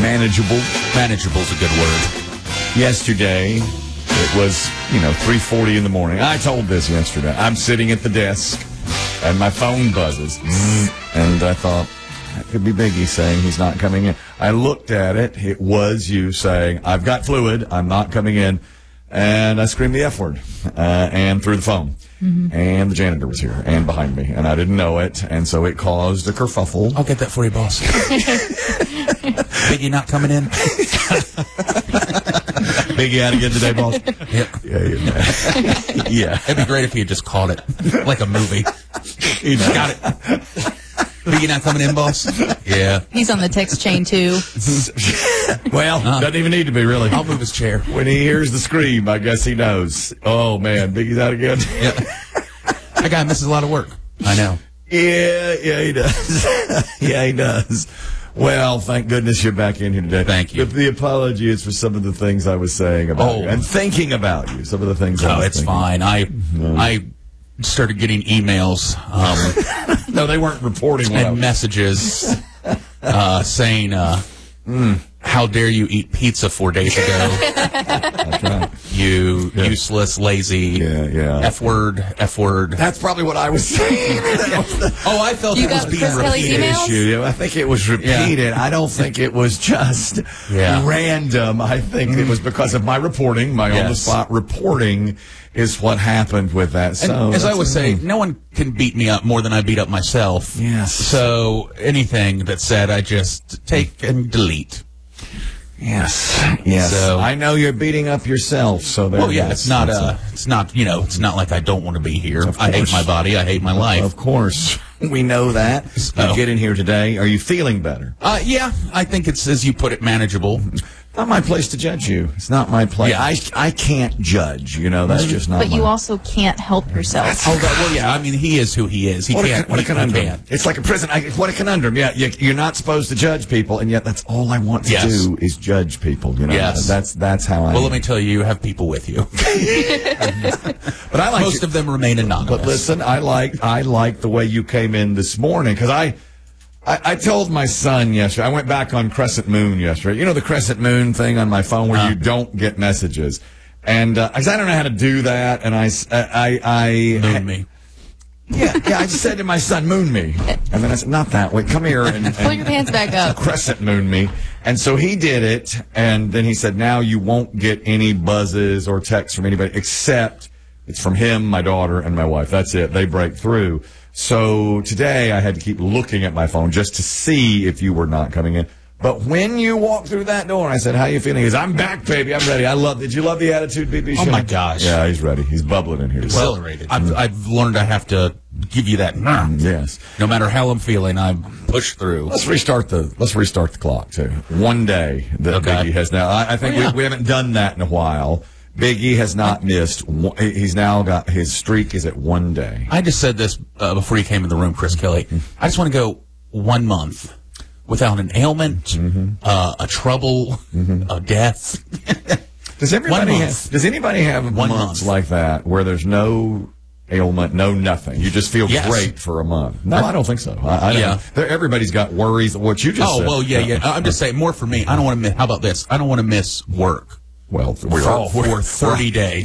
manageable. Manageable's a good word. Yesterday, it was, 3:40 in the morning. I told this yesterday. I'm sitting at the desk, and my phone buzzes. And I thought, that could be Biggie saying he's not coming in. I looked at it. It was you saying, I've got fluid. I'm not coming in. And I screamed the F word and through the phone. Mm-hmm. And the janitor was here and behind me. And I didn't know it. And so it caused a kerfuffle. I'll get that for you, boss. Biggie not coming in? Biggie out again today, boss? Yep. Yeah. Yeah. It'd be great if you had just called it like a movie. Got it. Biggie not coming in, boss? Yeah. He's on the text chain, too. Well, doesn't even need to be, really. I'll move his chair. When he hears the scream, I guess he knows. Oh, man, Biggie's out again. Yeah. That guy misses a lot of work. I know. Yeah, he does. Yeah, he does. Well, thank goodness you're back in here today. Thank you. The apology is for some of the things I was saying about you and thinking about you. Some of the things I was it's thinking. fine. I started getting emails. No, they weren't reporting and messages saying, how dare you eat pizza 4 days ago? That's right. You useless, lazy, F word. That's probably what I was saying. I felt You it was got being Chris Kelly's repeated. emails? I think it was repeated. Yeah. I don't think it was just random. I think it was because of my reporting, my on-the-spot reporting is what happened with that. So, and as I always say, no one can beat me up more than I beat up myself. Yes. So anything that's said, I just take and delete. Yes. So, I know you're beating up yourself. So there. Well, yeah, it's not like I don't want to be here. I hate my body. I hate my life. Of course, we know that. So. You get in here today. Are you feeling better? Yeah, I think it's, as you put it, manageable. Not my place to judge you. It's not my place. Yeah. I can't judge. That's just not. But you also can't help yourself. I mean, he is who he is. He can't. What a conundrum. He can't. It's like a prison. What a conundrum. Yeah, you're not supposed to judge people, and yet that's all I want to do is judge people. Yes. That's how I. Well, let me tell you have people with you. But I like most of them remain anonymous. But listen, I like the way you came in this morning because I told my son yesterday, I went back on Crescent Moon yesterday. You know the Crescent Moon thing on my phone where you don't get messages. And I don't know how to do that. And I moon me. Yeah, I just said to my son, moon me. And then I said, not that way. Come here and pull your pants back up. Crescent moon me. And so he did it. And then he said, now you won't get any buzzes or texts from anybody except it's from him, my daughter, and my wife. That's it. They break through. So today I had to keep looking at my phone just to see if you were not coming in. But when you walked through that door, I said, how you feeling? He goes, I'm back, baby. I'm ready. Did you love the Attitude BB show? Oh, my gosh. Yeah, he's ready. He's bubbling in here. Exhilarated. I've learned I have to give you that. Yes. No matter how I'm feeling, I push through. Let's restart the clock, too. One day that Biggie has now. I think we haven't done that in a while. Biggie has not missed. He's now got his streak is at 1 day. I just said this before you came in the room, Chris Kelly. I just want to go 1 month without an ailment, a trouble, a death. Does anybody have months like that where there's no ailment, no nothing? You just feel great for a month. No, I don't think so. I don't. Everybody's got worries. What you just said. Oh, well, yeah. I'm just saying more for me. I don't want to miss. How about this? I don't want to miss work. Well, we're all for 30 days.